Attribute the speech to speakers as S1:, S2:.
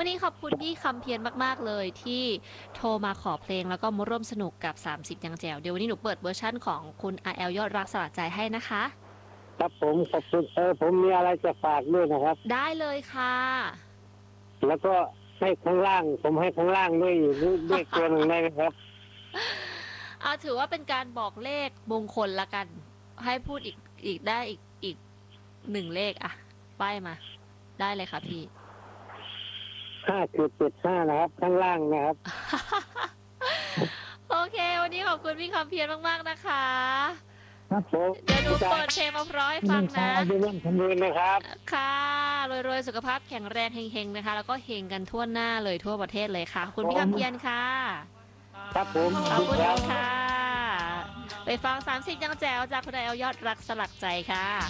S1: นี้ขอบคุณพี่คำเพียรมากๆเลยที่โทรมาขอเพลงแล้วก็มาร่วมสนุกกับ30ยังแจ๋วเดี๋ยววันนี้หนูเปิดเวอร์ชั่นของคุณ RL ยอดรักสลักใจให้นะคะ
S2: ครับผมขอบคุณผมมีอะไรจะฝากด้วยนะครับ
S1: ได้เลยค่ะ
S2: แล้วก็ให้ข้างล่างผมให้ข้างล่างด้วยตัวหนึ่งได้ไหมครับ
S1: ถือว่าเป็นการบอกเลขมงคลละกัน ให้พูดอีกได้อีก1เลขอะป้ายมา ได้เลยค่ะพี่
S2: 5.75นะครับข้างล่างนะครับ
S1: โอเค วันนี้ขอบคุณพี่คำเพียรมากๆนะคะ
S2: ครับผม
S1: เดี๋ยวหนูเปิดเพลงมาพร้อมให้ฟังนะ
S2: ดูวันคำนวณนะครับ
S1: ค่ะรวยๆสุขภาพแข็งแรงเฮงๆนะคะ แล้วก็เฮงกันทั่วหน้าเลยทั่วประเทศเลยค่ะขอบคุณพี่คำเพียรค่ะ
S2: ครับผม
S1: ขอบคุณ
S2: ครับ
S1: ค่ะ ไปฟัง30ยังแจ๋วจากคุณนายเอายอดรักสลักใจค่ะ